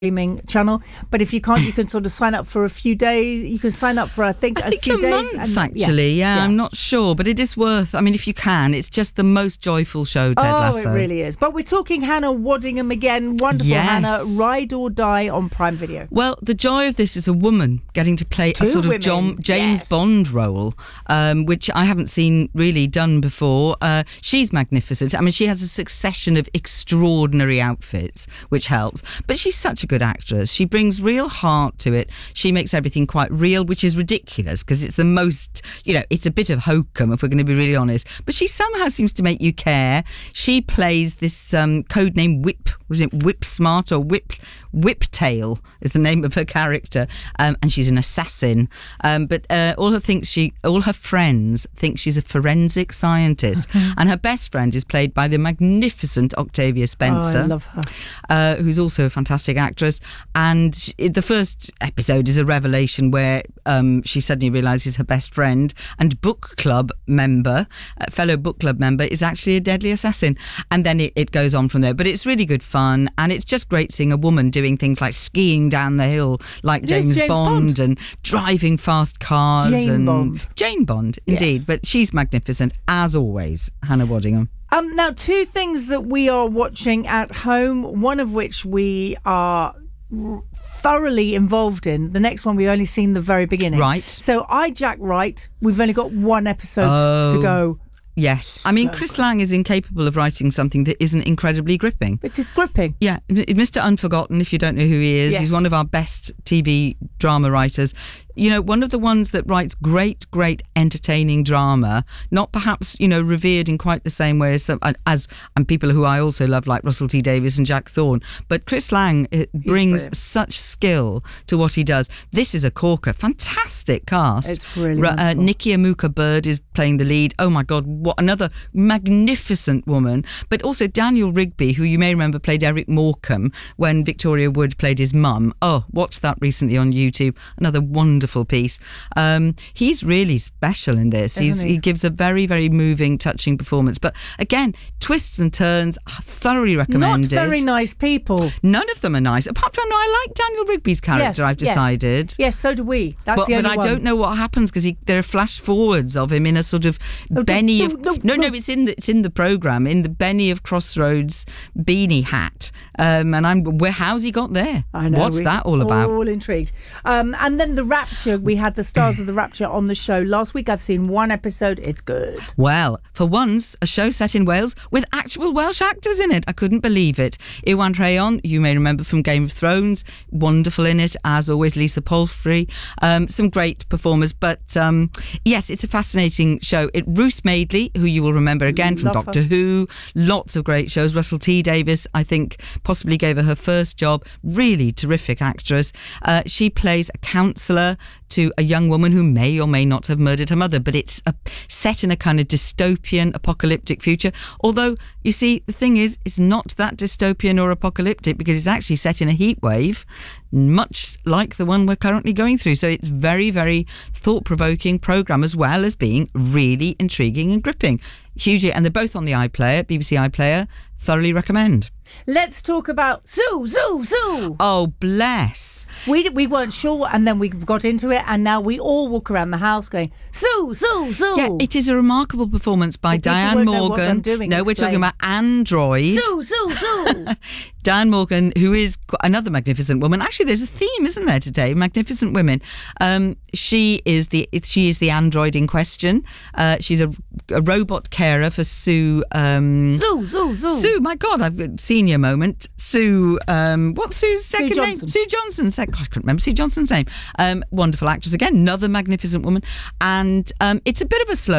streaming channel, but if you can't, you can sort of sign up for a few days. You can sign up for I think a few days. Month, actually, yeah, I'm not sure, but it is worth. I mean, if you can, it's just the most joyful show. Ted Lasso. It really is. But we're talking Hannah Waddingham again. Wonderful, Hannah. Ride or Die on Prime Video. Well, the joy of this is a woman getting to play a sort of James Bond role, which I haven't seen really done before. She's magnificent. I mean, she has a succession of extraordinary outfits, which helps. But she's such a good actress. She brings real heart to it. She makes everything quite real, which is ridiculous because it's the most, it's a bit of hokum if we're going to be really honest. But she somehow seems to make you care. She plays this codename Whip. Was it Whip Smart or Whiptail is the name of her character, and she's an assassin. But all her friends think she's a forensic scientist, and her best friend is played by the magnificent Octavia Spencer. I love her. Who's also a fantastic actress. And the first episode is a revelation where she suddenly realises her best friend and fellow book club member is actually a deadly assassin. And then it goes on from there. But it's really good fun, and it's just great seeing a woman doing things like skiing down the hill like James Bond and driving fast cars. Jane Bond, indeed. Yes. But she's magnificent, as always, Hannah Waddingham. Now, two things that we are watching at home, one of which we are thoroughly involved in. The next one we've only seen the very beginning. Right. So Jack Wright, we've only got one episode to go. Yes. I mean, Chris Lang is incapable of writing something that isn't incredibly gripping. It is gripping. Yeah. Mr. Unforgotten, if you don't know who he is, he's one of our best TV drama writers. One of the ones that writes great entertaining drama, not perhaps, revered in quite the same way as people who I also love, like Russell T Davies and Jack Thorne. But Chris Lang brings such skill to what he does. This is a corker. Fantastic cast. It's really wonderful. Nikki Amuka Bird is playing the lead. Oh my God, what another magnificent woman. But also Daniel Rigby, who you may remember played Eric Morecambe when Victoria Wood played his mum. Oh, watched that recently on YouTube. Another wonderful piece. He's really special in this. He gives a very, very moving, touching performance. But again, twists and turns, thoroughly recommended. Not very nice people. None of them are nice. Apart from, I like Daniel Rigby's character, I've decided. Yes, so do we. That's the only one. But I don't know what happens because there are flash forwards of him in a sort of Benny of... No, it's in the programme, in the Benny of Crossroads beanie hat. And how's he got there? I know. What's that all about? All intrigued. And then The Rapture, we had the stars of The Rapture on the show last week. I've seen one episode. It's good. Well, for once, a show set in Wales with actual Welsh actors in it. I couldn't believe it. Iwan Rheon, you may remember from Game of Thrones, wonderful in it, as always. Lisa Palfrey, some great performers. But yes, it's a fascinating show. Ruth Madeley, who you will remember again from Doctor Who, lots of great shows. Russell T Davies, I think, possibly gave her first job. Really terrific actress. She plays a counsellor to a young woman who may or may not have murdered her mother, but it's set in a kind of dystopian, apocalyptic future. Although, you see, the thing is, it's not that dystopian or apocalyptic because it's actually set in a heat wave, much like the one we're currently going through. So it's very, very thought-provoking programme as well as being really intriguing and gripping. Hugely, and they're both on the iPlayer, BBC iPlayer. Thoroughly recommend. Let's talk about Sue. Oh, bless. We weren't sure, and then we got into it, and now we all walk around the house going, Sue. Yeah, it is a remarkable performance by Diane Morgan. We're talking about Android. Sue. Diane Morgan, who is another magnificent woman. Actually, there's a theme, isn't there, today? Magnificent women. She is the android in question. She's a robot carer for Sue. Sue, my God, I've senior moment. Sue, what's Sue's second name? Sue Johnson. I couldn't remember Sue Johnson's name. Wonderful actress. Again, another magnificent woman. And it's a bit of a slow